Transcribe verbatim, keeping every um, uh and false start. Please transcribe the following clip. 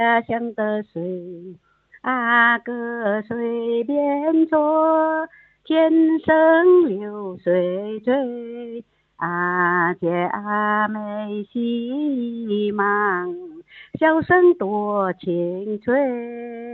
家乡的水啊，歌水边错，天生流水醉。啊，佳美溪忙，笑声多清脆。